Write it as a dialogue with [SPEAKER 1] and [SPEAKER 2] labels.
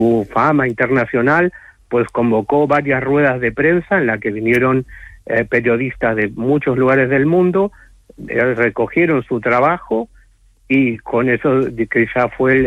[SPEAKER 1] su fama internacional, pues convocó varias ruedas de prensa en las que vinieron periodistas de muchos lugares del mundo, recogieron su trabajo y con eso que ya fue